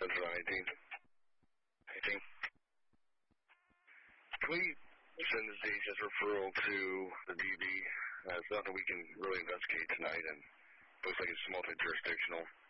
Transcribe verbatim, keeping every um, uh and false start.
Central eighteen. eighteen. Can we send the D H S referral to the D B? Uh, it's nothing we can really investigate tonight, and looks like it's multi-jurisdictional.